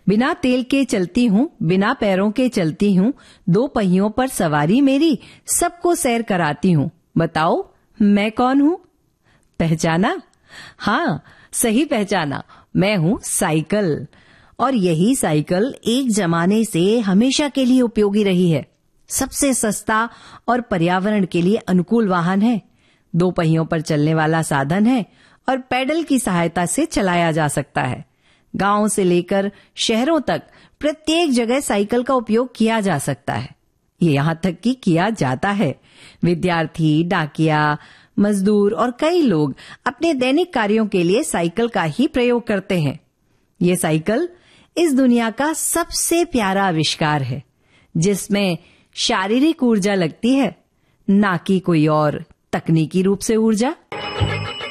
बिना तेल के चलती हूँ, बिना पैरों के चलती हूँ, 2 पहियों पर सवारी मेरी, सबको सैर कराती हूँ। बताओ मैं कौन हूँ? पहचाना? हाँ, सही पहचाना, मैं हूँ साइकिल। और यही साइकिल एक जमाने से हमेशा के लिए उपयोगी रही है। सबसे सस्ता और पर्यावरण के लिए अनुकूल वाहन है, 2 पहियों पर चलने वाला साधन है और पैडल की सहायता से चलाया जा सकता है। गांव से लेकर शहरों तक प्रत्येक जगह साइकिल का उपयोग किया जा सकता है। ये यहाँ तक कि किया जाता है। विद्यार्थी, डाकिया, मजदूर और कई लोग अपने दैनिक कार्यों के लिए साइकिल का ही प्रयोग करते हैं। ये साइकिल इस दुनिया का सबसे प्यारा आविष्कार है, जिसमें शारीरिक ऊर्जा लगती है, ना कि कोई और तकनीकी रूप से ऊर्जा।